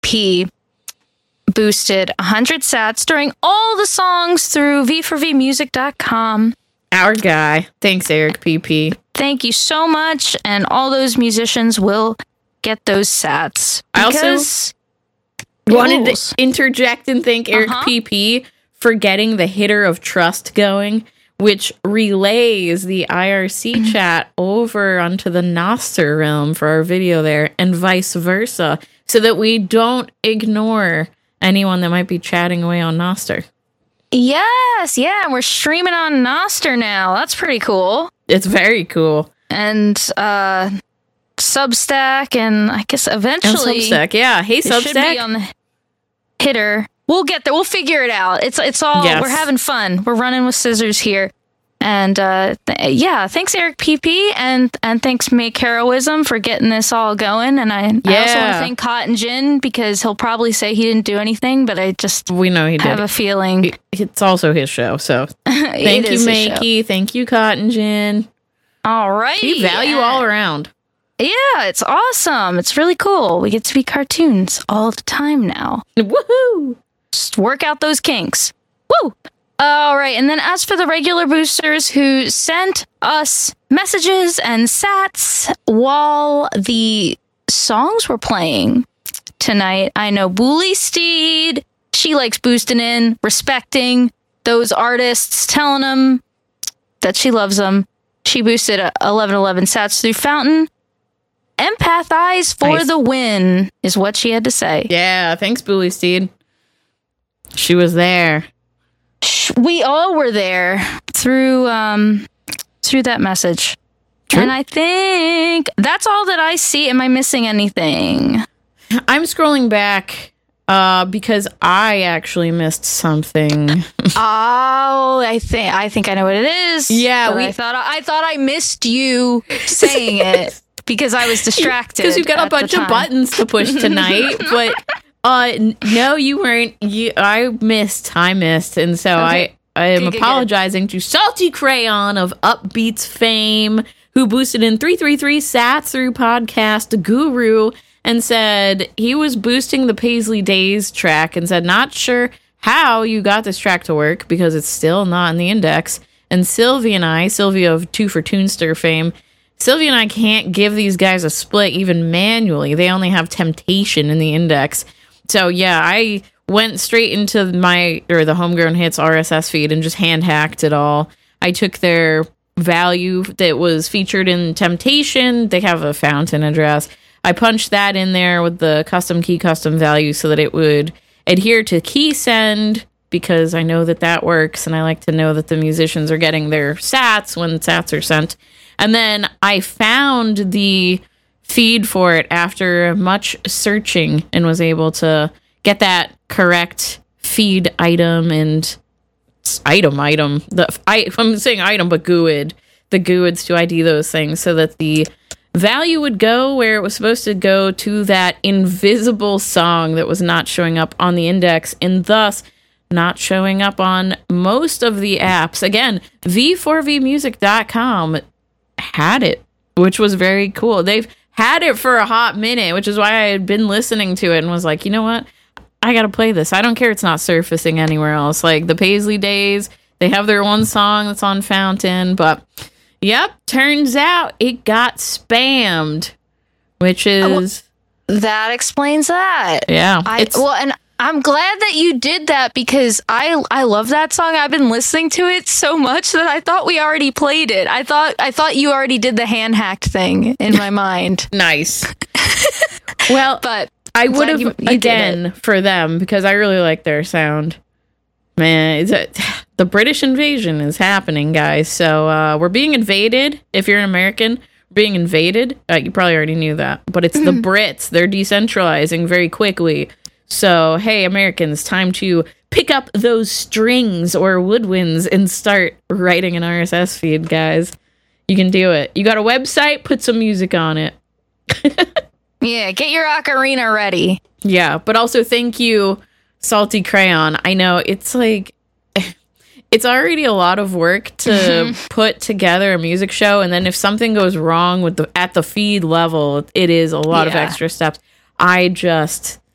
PP boosted 100 sats during all the songs through v4vmusic.com. Our guy. Thanks, Eric PP. Thank you so much. And all those musicians will get those sats. I also wanted to interject and thank Eric PP for getting the Hitter of Trust going, which relays the IRC chat over onto the Nostr realm for our video there, and vice versa, so that we don't ignore anyone that might be chatting away on Nostr. Yes, yeah, we're streaming on Nostr now. That's pretty cool. It's very cool. And Substack, and I guess eventually... And Substack, yeah. Hey, Substack. It should be on the Hitter. We'll get there. We'll figure it out. It's all... Yes. We're having fun. We're running with scissors here. And thanks Eric PP, and thanks Make Heroism for getting this all going. And I also want to thank Cotton Gin, because he'll probably say he didn't do anything, but we know he did. Have a feeling it's also his show. So thank you, Makey. Thank you, Cotton Gin. All right, value all around. Yeah, it's awesome. It's really cool. We get to be cartoons all the time now. Woohoo! Just work out those kinks. Woo! All right, and then as for the regular boosters who sent us messages and sats while the songs were playing tonight, I know Bully Steed, she likes boosting in, respecting those artists, telling them that she loves them. She boosted 1111 sats through Fountain. Empath Eyes for the win is what she had to say. Yeah, thanks, Bully Steed. She was there. We all were there through that message. True. And I think that's all that I see. Am I missing anything? I'm scrolling back because I actually missed something. Oh, I think I know what it is. Yeah, I thought I missed you saying it because I was distracted. Because you've got a bunch of buttons to push tonight, but no, you weren't. I missed, and so okay. I am apologizing to Salty Crayon of Upbeats fame, who boosted in 333 sats through podcast Guru, and said he was boosting the Paisley Days track, and said not sure how you got this track to work because it's still not in the index. And Sylvia of 2 for Toonster fame, Sylvia and I can't give these guys a split even manually. They only have Temptation in the index. So yeah, I went straight into the Homegrown Hits RSS feed and just hand hacked it all. I took their value that was featured in Temptation. They have a Fountain address. I punched that in there with the custom key, custom value so that it would adhere to key send, because I know that works, and I like to know that the musicians are getting their sats when sats are sent. And then I found the feed for it after much searching and was able to get that correct feed item and item. I'm saying item, but GUID. The GUIDs to ID those things so that the value would go where it was supposed to go, to that invisible song that was not showing up on the index and thus not showing up on most of the apps. Again, v4vmusic.com had it, which was very cool. They've had it for a hot minute, which is why I had been listening to it and was like, you know what? I gotta play this. I don't care it's not surfacing anywhere else. Like the Paisley Days, they have their one song that's on Fountain, but yep, turns out it got spammed, which is... that explains that. Yeah. And I'm glad that you did that, because I love that song. I've been listening to it so much that I thought we already played it. I thought you already did the hand hacked thing in my mind. Nice. Well, but I would have again for them, because I really like their sound. Man, the British invasion is happening, guys. So we're being invaded. If you're an American, we're being invaded. You probably already knew that, but it's the Brits. They're decentralizing very quickly. So, hey, Americans, time to pick up those strings or woodwinds and start writing an RSS feed, guys. You can do it. You got a website? Put some music on it. Yeah, get your ocarina ready. Yeah, but also thank you, Salty Crayon. I know it's like, it's already a lot of work to put together a music show, and then if something goes wrong at the feed level, it is a lot of extra steps. I just